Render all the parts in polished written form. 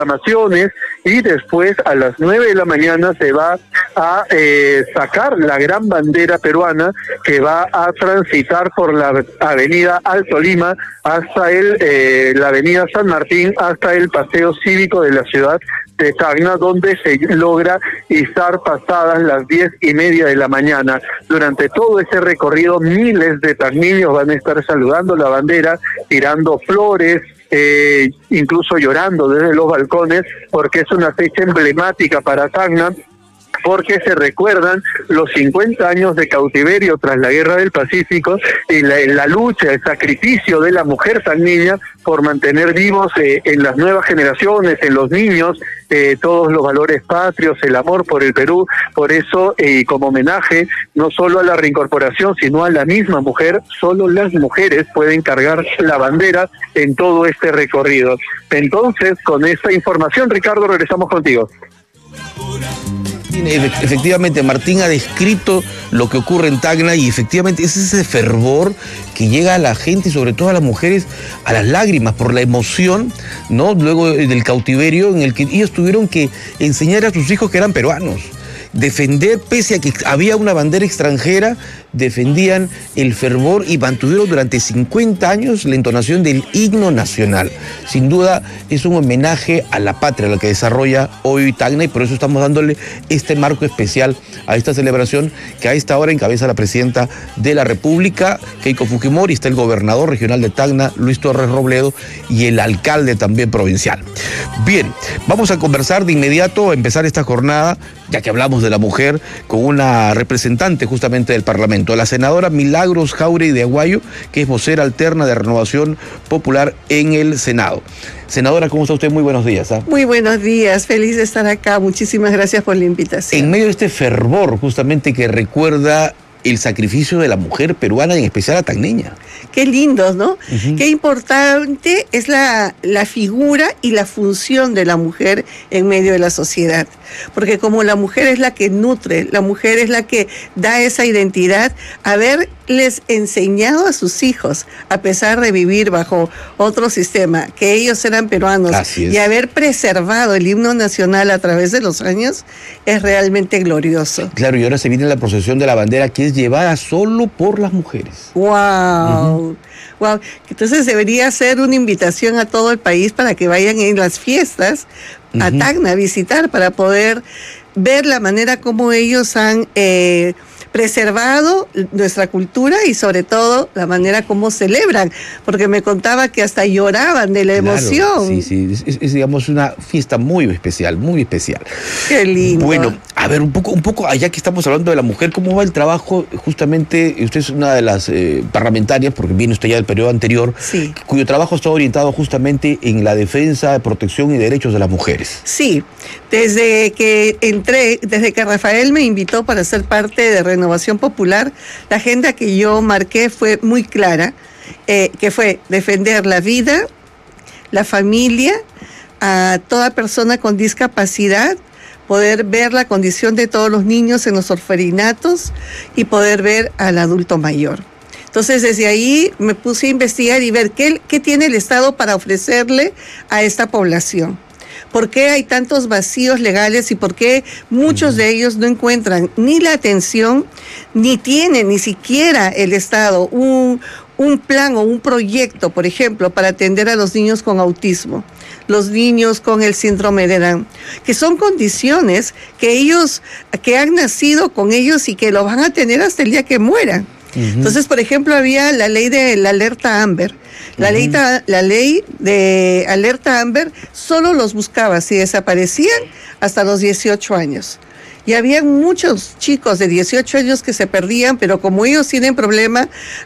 y después a las 9 de la mañana se va a sacar la gran bandera peruana que va a transitar por la avenida Alto Lima hasta la avenida San Martín, hasta el paseo cívico de la ciudad de Tacna, donde se logra izar pasadas las 10:30 de la mañana. Durante todo ese recorrido, miles de tacneños van a estar saludando la bandera, tirando flores, incluso llorando desde los balcones, porque es una fecha emblemática para Tacna, porque se recuerdan los 50 años de cautiverio tras la Guerra del Pacífico y la lucha, el sacrificio de la mujer tacneña por mantener vivos en las nuevas generaciones, en los niños, todos los valores patrios, el amor por el Perú. Por eso, como homenaje, no solo a la reincorporación, sino a la misma mujer, solo las mujeres pueden cargar la bandera en todo este recorrido. Entonces, con esta información, Ricardo, regresamos contigo. Efectivamente, Martín ha descrito lo que ocurre en Tacna y efectivamente es ese fervor que llega a la gente y sobre todo a las mujeres a las lágrimas por la emoción, ¿no? Luego del cautiverio en el que ellos tuvieron que enseñar a sus hijos que eran peruanos. Defender, pese a que había una bandera extranjera, defendían el fervor y mantuvieron durante 50 años la entonación del himno nacional. Sin duda es un homenaje a la patria, a la que desarrolla hoy Tacna, y por eso estamos dándole este marco especial a esta celebración que a esta hora encabeza la presidenta de la República, Keiko Fujimori, está el gobernador regional de Tacna, Luis Torres Robledo, y el alcalde también provincial. Bien, vamos a conversar de inmediato, a empezar esta jornada, ya que hablamos de la mujer, con una representante justamente del Parlamento, la senadora Milagros Jauregui de Aguayo, que es vocera alterna de Renovación Popular en el Senado. Senadora, ¿cómo está usted? Muy buenos días. Muy buenos días, feliz de estar acá, muchísimas gracias por la invitación. En medio de este fervor justamente que recuerda el sacrificio de la mujer peruana, en especial la tacneña. Qué lindo, ¿no? Qué importante es la figura y la función de la mujer en medio de la sociedad. Porque como la mujer es la que nutre, la mujer es la que da esa identidad, haberles enseñado a sus hijos, a pesar de vivir bajo otro sistema, que ellos eran peruanos, y haber preservado el himno nacional a través de los años, es realmente glorioso. Claro, y ahora se viene la procesión de la bandera, que es llevada solo por las mujeres. ¡Wow! Wow. Entonces debería ser una invitación a todo el país para que vayan en las fiestas a Tacna a visitar, para poder ver la manera como ellos han preservado nuestra cultura y sobre todo la manera como celebran, porque me contaba que hasta lloraban de la emoción. Sí, es digamos una fiesta muy especial, muy especial. Qué lindo. Bueno, a ver, un poco, allá que estamos hablando de la mujer, ¿cómo va el trabajo? Justamente, usted es una de las parlamentarias, porque viene usted ya del periodo anterior, cuyo trabajo está orientado justamente en la defensa, protección y derechos de las mujeres. Sí, desde que Rafael me invitó para ser parte de Renovación Popular, la agenda que yo marqué fue muy clara, que fue defender la vida, la familia, a toda persona con discapacidad, poder ver la condición de todos los niños en los orferinatos y poder ver al adulto mayor. Entonces, desde ahí me puse a investigar y ver qué tiene el Estado para ofrecerle a esta población. ¿Por qué hay tantos vacíos legales y por qué muchos de ellos no encuentran ni la atención, ni tienen ni siquiera el Estado un plan o un proyecto, por ejemplo, para atender a los niños con autismo, los niños con el síndrome de Down, que son condiciones que han nacido con ellos y que lo van a tener hasta el día que mueran? Entonces, por ejemplo, había la ley de la alerta Amber. La ley de alerta Amber solo los buscaba si desaparecían hasta los 18 años. Y había muchos chicos de 18 años que se perdían, pero como ellos tienen problema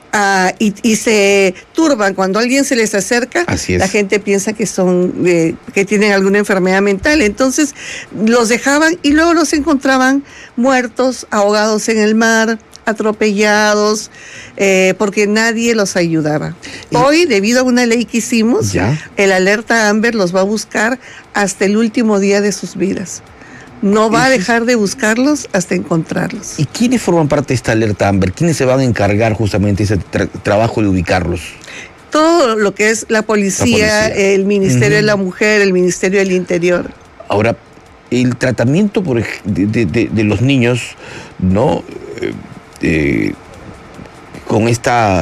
y se turban cuando alguien se les acerca, la gente piensa que que tienen alguna enfermedad mental. Entonces los dejaban y luego los encontraban muertos, ahogados en el mar, atropellados, porque nadie los ayudaba. Hoy, debido a una ley que hicimos, el alerta Amber los va a buscar hasta el último día de sus vidas. No va a dejar de buscarlos hasta encontrarlos. ¿Y quiénes forman parte de esta alerta Amber? ¿Quiénes se van a encargar justamente de ese trabajo de ubicarlos? todo lo que es la policía, el Ministerio de la Mujer, el Ministerio del Interior. Ahora, el tratamiento de los niños, ¿no? Con esta